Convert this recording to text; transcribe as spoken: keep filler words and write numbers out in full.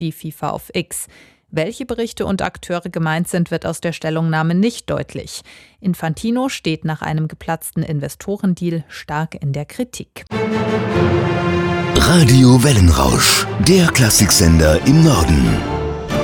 die FIFA auf X. Welche Berichte und Akteure gemeint sind, wird aus der Stellungnahme nicht deutlich. Infantino steht nach einem geplatzten Investorendeal stark in der Kritik. Radio Wellenrausch, der Klassiksender im Norden.